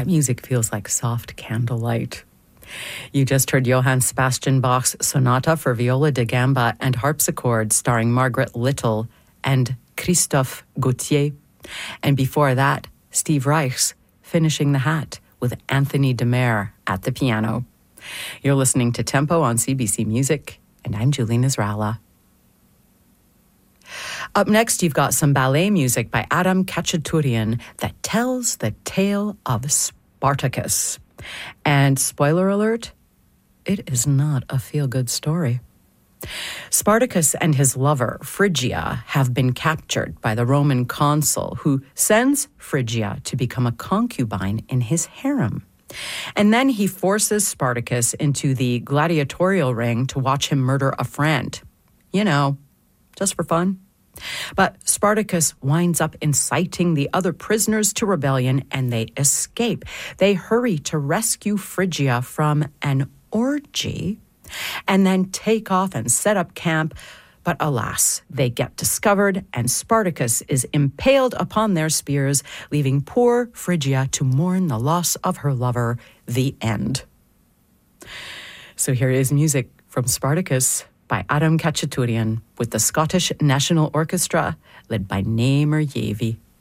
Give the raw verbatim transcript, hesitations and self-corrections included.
That music feels like soft candlelight. You just heard Johann Sebastian Bach's Sonata for Viola da Gamba and Harpsichord starring Margaret Little and Christophe Gauthier. And before that, Steve Reich's Finishing the Hat with Anthony DeMare at the piano. You're listening to Tempo on C B C Music, and I'm Julina Zrala. Up next, you've got some ballet music by Adam Khachaturian that tells the tale of Spartacus. And spoiler alert, it is not a feel-good story. Spartacus and his lover, Phrygia, have been captured by the Roman consul, who sends Phrygia to become a concubine in his harem. And then he forces Spartacus into the gladiatorial ring to watch him murder a friend. You know, just for fun. But Spartacus winds up inciting the other prisoners to rebellion, and they escape. They hurry to rescue Phrygia from an orgy and then take off and set up camp. But alas, they get discovered, and Spartacus is impaled upon their spears, leaving poor Phrygia to mourn the loss of her lover. The end. So here is music from Spartacus by Adam Khachaturian with the Scottish National Orchestra, led by Namer Yavi.